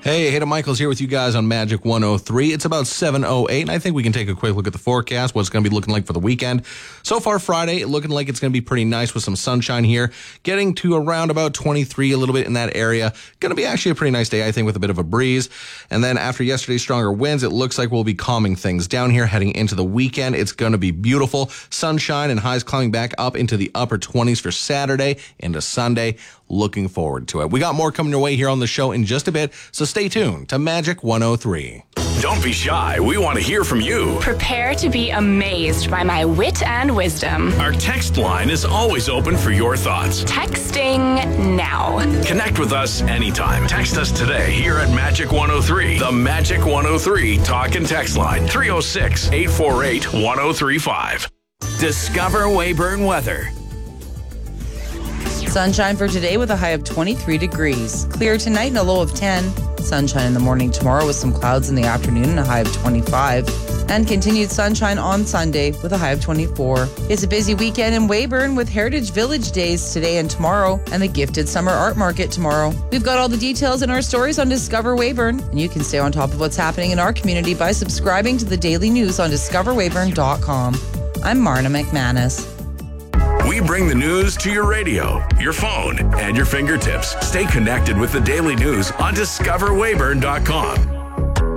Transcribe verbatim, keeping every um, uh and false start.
Hey, Hayden Michaels here with you guys on Magic one oh three. It's about seven oh eight, and I think we can take a quick look at the forecast, what it's going to be looking like for the weekend. So far, Friday, looking like it's going to be pretty nice with some sunshine here, getting to around about twenty-three, a little bit in that area. Going to be actually a pretty nice day, I think, with a bit of a breeze. And then after yesterday's stronger winds, it looks like we'll be calming things down here heading into the weekend. It's going to be beautiful. Sunshine and highs climbing back up into the upper twenties for Saturday into Sunday. Looking forward to it. We got more coming your way here on the show in just a bit, so stay tuned to Magic one oh three. Don't be shy. We want to hear from you. Prepare to be amazed by my wit and wisdom. Our text line is always open for your thoughts. Texting now. Connect with us anytime. Text us today here at Magic one oh three. The Magic one oh three talk and text line. three oh six, eight four eight, one oh three five. Discover Weyburn weather. Sunshine for today with a high of twenty-three degrees. Clear tonight and a low of ten. Sunshine in the morning tomorrow with some clouds in the afternoon and a high of twenty-five. And continued sunshine on Sunday with a high of twenty-four. It's a busy weekend in Weyburn with Heritage Village Days today and tomorrow and the Gifted Summer Art Market tomorrow. We've got all the details in our stories on Discover Weyburn, and you can stay on top of what's happening in our community by subscribing to the daily news on discover weyburn dot com. I'm Marna McManus. We bring the news to your radio, your phone, and your fingertips. Stay connected with the daily news on discover weyburn dot com.